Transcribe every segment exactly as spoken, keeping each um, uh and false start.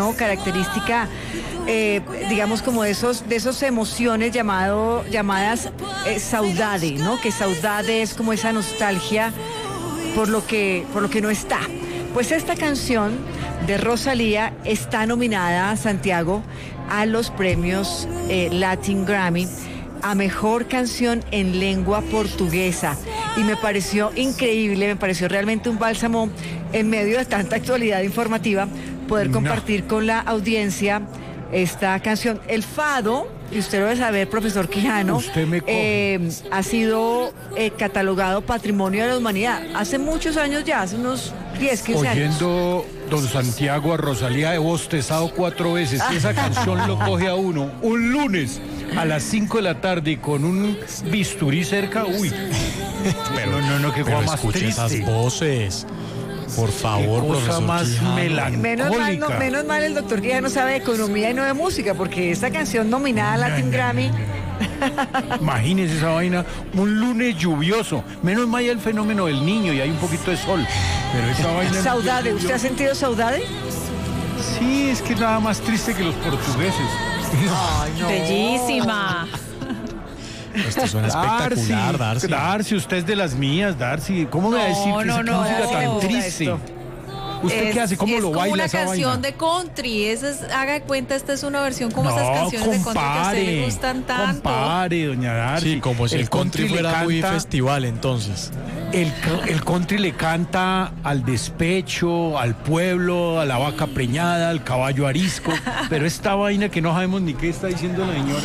¿no? Característica, eh, digamos, como de esos, de esos emociones llamado, llamadas eh, saudade, ¿no? Que saudade es como esa nostalgia por lo que, por lo que no está. Pues esta canción de Rosalía está nominada, Santiago, a los premios eh, Latin Grammy a mejor canción en lengua portuguesa, y me pareció increíble, me pareció realmente un bálsamo en medio de tanta actualidad informativa poder compartir no. con la audiencia esta canción. El fado, y usted lo debe saber, profesor Quijano, usted me eh, ha sido eh, catalogado Patrimonio de la Humanidad hace muchos años ya, hace unos diez, quince años. Oyendo don Santiago a Rosalía, he bostezado cuatro veces. Si esa canción lo coge a uno un lunes a las cinco de la tarde y con un bisturí cerca, uy. Pero no, no, no, que pero cosa más escuche triste. esas voces. Por favor, Qué cosa profesor más Quijano. melancólica. Menos mal, no, menos mal el doctor Quijano sabe de economía y no de música, porque esta canción nominada a Latin Grammy. Imagínese esa vaina, un lunes lluvioso. Menos mal el fenómeno del niño y hay un poquito de sol. Pero esa vaina. Saudade, ¿usted ha sentido saudade? Sí, es que es nada más triste que los portugueses. Ay, no. Bellísima. Esto suena espectacular, Darcy. Darcy, usted es de las mías, Darcy. ¿Cómo me va a decir que no, es no, música no. tan triste? ¿Usted Es- qué hace? ¿Cómo es lo como baila una esa canción vaina? de country. Esa es, haga de cuenta, esta es una versión como No, esas canciones de country que a usted le gustan tanto. compare, doña Darcy. Sí, como si el, country, le fuera muy canta- festival, entonces. El, el country le canta al despecho, al pueblo, a la vaca preñada, al caballo arisco. Pero esta vaina que no sabemos ni qué está diciendo la señora.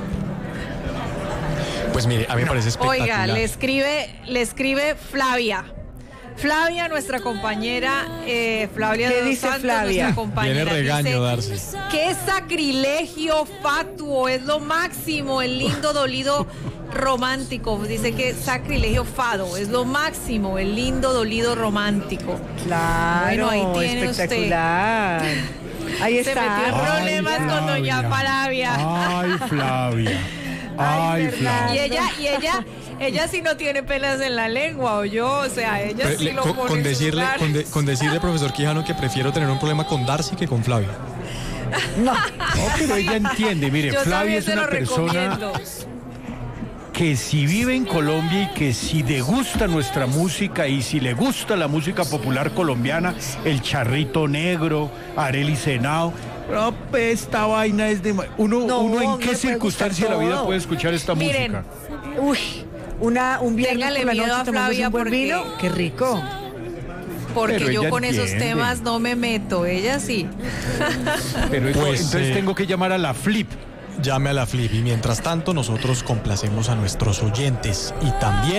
Pues mire, a mí me parece espectacular. Oiga, le escribe, le escribe Flavia. Flavia, nuestra compañera, eh, Flavia ¿Qué de Dos dice Santos, Flavia? nuestra compañera. Viene regaño, dice, Darcy. qué sacrilegio fatuo, es lo máximo, el lindo dolido romántico. Dice que sacrilegio fado, es lo máximo, el lindo dolido romántico. Claro, Bueno, ahí tiene espectacular. Ahí Se está. metió en Ay, problemas con doña Flavia. Ay, Flavia. Ay, Ay, Flavia. Y ella, y ella, ella sí no tiene pelas en la lengua, o yo, o sea, ella Pero sí le- lo con, pone con en sus decirle, lugares. con, de- con decirle, profesor Quijano, que prefiero tener un problema con Darcy que con Flavia. No. No, pero ella entiende. Mire, Yo Flavia también es se una lo persona recomiendo. que si vive en Colombia y que si le gusta nuestra música y si le gusta la música popular colombiana, el Charrito Negro, Arely Senao, no, pues, esta vaina es de... Uno, No, uno no en le qué puede circunstancia de la gustar vida todo. puede escuchar esta Miren, música. Uy, una, un viernes Téngale por la miedo noche a tomándose Flavia un buen porque- vino. Qué rico. Porque Pero yo ella con esos entiende. temas no me meto, ella sí. Pero eso- Pues, entonces eh, tengo que llamar a la Flip. Llame a la Flip y mientras tanto nosotros complacemos a nuestros oyentes y también